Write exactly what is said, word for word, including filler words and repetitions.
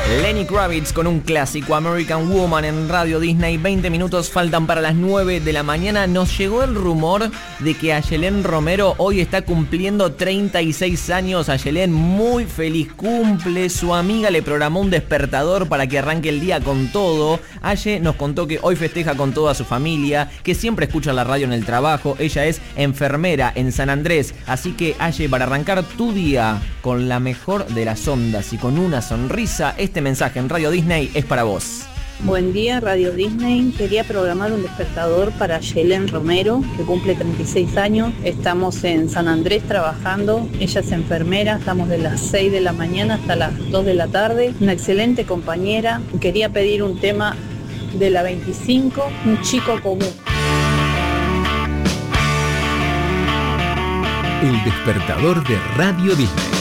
Lenny Kravitz con un clásico, American Woman, en Radio Disney. veinte minutos faltan para las nueve de la mañana. Nos llegó el rumor de que Ayelén Romero hoy está cumpliendo treinta y seis años. Ayelén, muy feliz cumple. Su amiga le programó un despertador para que arranque el día con todo. Aye nos contó que hoy festeja con toda su familia, que siempre escucha la radio en el trabajo. Ella es enfermera en San Andrés. Así que, Aye, para arrancar tu día con la mejor de las ondas y con una sonrisa, este mensaje en Radio Disney es para vos. Buen día, Radio Disney. Quería programar un despertador para Ayelén Romero, que cumple treinta y seis años. Estamos en San Andrés trabajando. Ella es enfermera. Estamos de las seis de la mañana hasta las dos de la tarde. Una excelente compañera. Quería pedir un tema de la veinticinco, Un chico común. El despertador de Radio Disney.